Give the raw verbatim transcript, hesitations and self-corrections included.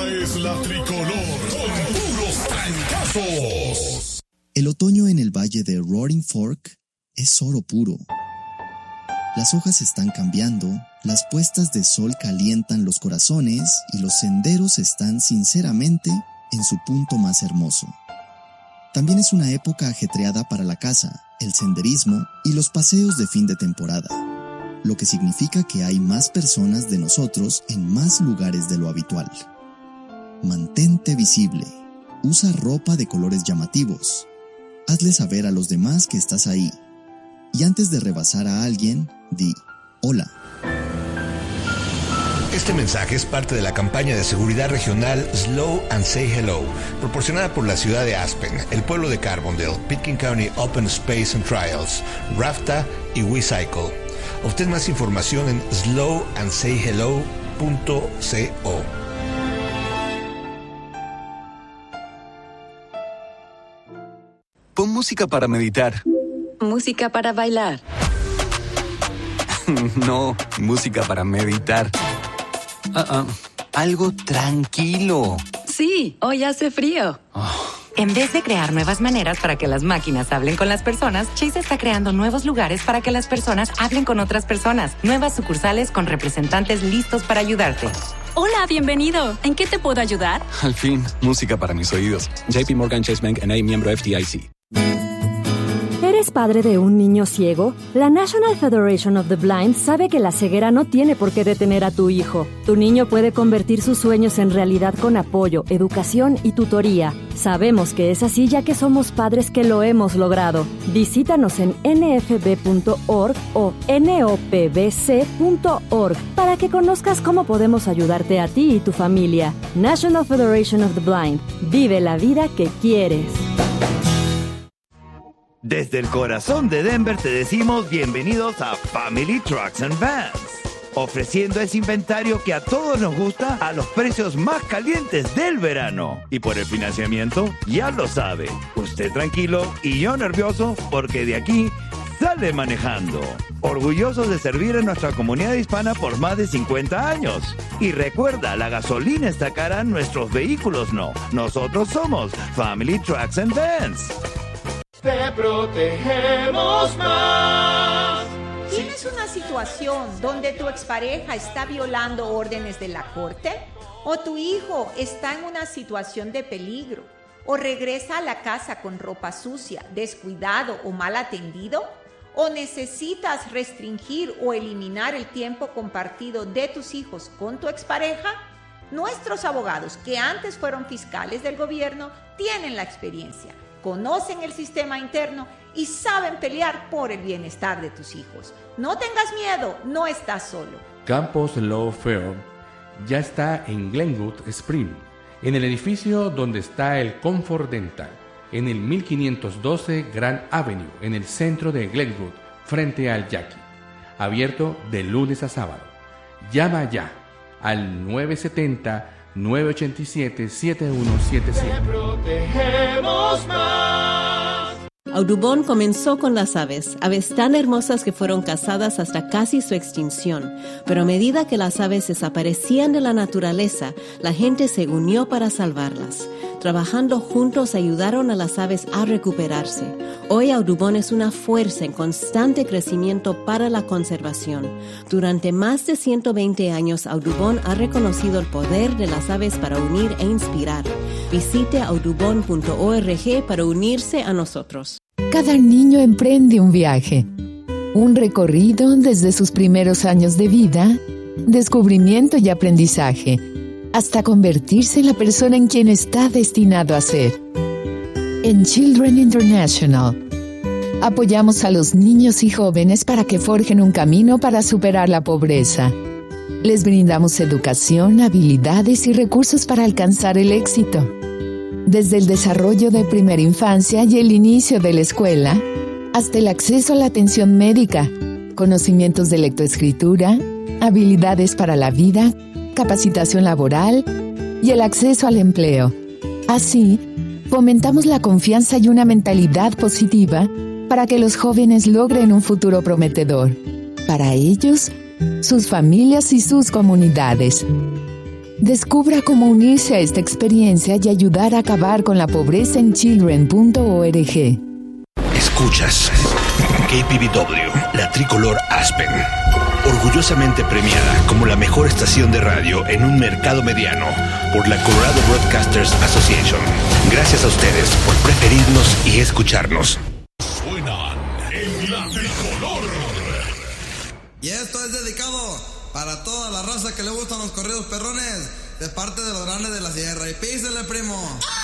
es la tricolor con puros trancazos. El otoño en el valle de Roaring Fork es oro puro. Las hojas están cambiando, las puestas de sol calientan los corazones y los senderos están sinceramente en su punto más hermoso. También es una época ajetreada para la caza, el senderismo y los paseos de fin de temporada, lo que significa que hay más personas de nosotros en más lugares de lo habitual. Mantente visible. Usa ropa de colores llamativos. Hazle saber a los demás que estás ahí. Y antes de rebasar a alguien, di hola. Este mensaje es parte de la campaña de seguridad regional Slow and Say Hello, proporcionada por la ciudad de Aspen, el pueblo de Carbondale, Pitkin County Open Space and Trials, RAFTA y WeCycle. Obtén más información en slow and say hello punto co. Pon música para meditar. Música para bailar. No, música para meditar. Uh-uh. Algo tranquilo. Sí, hoy hace frío. Oh. En vez de crear nuevas maneras para que las máquinas hablen con las personas, Chase está creando nuevos lugares para que las personas hablen con otras personas. Nuevas sucursales con representantes listos para ayudarte. Hola, bienvenido. ¿En qué te puedo ayudar? Al fin, música para mis oídos. J P Morgan Chase Bank N A, miembro F D I C. ¿Eres padre de un niño ciego? La National Federation of the Blind sabe que la ceguera no tiene por qué detener a tu hijo. Tu niño puede convertir sus sueños en realidad con apoyo, educación y tutoría. Sabemos que es así ya que somos padres que lo hemos logrado. Visítanos en n f b punto org o n o p b c punto org para que conozcas cómo podemos ayudarte a ti y tu familia. National Federation of the Blind. Vive la vida que quieres. Desde el corazón de Denver te decimos bienvenidos a Family Trucks and Vans, ofreciendo ese inventario que a todos nos gusta a los precios más calientes del verano. Y por el financiamiento, ya lo sabe, usted tranquilo y yo nervioso porque de aquí sale manejando. Orgullosos de servir a nuestra comunidad hispana por más de cincuenta años. Y recuerda, la gasolina está cara, nuestros vehículos no. Nosotros somos Family Trucks and Vans. Te protegemos más. ¿Tienes una situación donde tu expareja está violando órdenes de la corte? ¿O tu hijo está en una situación de peligro? ¿O regresa a la casa con ropa sucia, descuidado o mal atendido? ¿O necesitas restringir o eliminar el tiempo compartido de tus hijos con tu expareja? Nuestros abogados, que antes fueron fiscales del gobierno, tienen la experiencia. Conocen el sistema interno y saben pelear por el bienestar de tus hijos. No tengas miedo, no estás solo. Campos Law Firm ya está en Glenwood Spring, en el edificio donde está el Comfort Dental, en el mil quinientos doce Grand Avenue, en el centro de Glenwood, frente al Jackie. Abierto de lunes a sábado. Llama ya al nueve siete cero, nueve ocho siete, siete uno siete siete. Te protegemos más. Audubon comenzó con las aves, aves tan hermosas que fueron cazadas hasta casi su extinción. Pero a medida que las aves desaparecían de la naturaleza, la gente se unió para salvarlas. Trabajando juntos ayudaron a las aves a recuperarse. Hoy Audubon es una fuerza en constante crecimiento para la conservación. Durante más de ciento veinte años, Audubon ha reconocido el poder de las aves para unir e inspirar. Visite audubon punto org para unirse a nosotros. Cada niño emprende un viaje, un recorrido desde sus primeros años de vida, descubrimiento y aprendizaje, hasta convertirse en la persona en quien está destinado a ser. En Children International, apoyamos a los niños y jóvenes para que forjen un camino para superar la pobreza. Les brindamos educación, habilidades y recursos para alcanzar el éxito. Desde el desarrollo de primera infancia y el inicio de la escuela, hasta el acceso a la atención médica, conocimientos de lectoescritura, habilidades para la vida, capacitación laboral y el acceso al empleo. Así, fomentamos la confianza y una mentalidad positiva para que los jóvenes logren un futuro prometedor, para ellos, sus familias y sus comunidades. Descubra cómo unirse a esta experiencia y ayudar a acabar con la pobreza en children punto org. Escuchas K P V W, la tricolor Aspen, orgullosamente premiada como la mejor estación de radio en un mercado mediano por la Colorado Broadcasters Association. Gracias a ustedes por preferirnos y escucharnos. Suenan en la tricolor. Y esto es dedicado para toda la raza que le gustan los corridos perrones, de parte de los grandes de la sierra. Y písele, primo.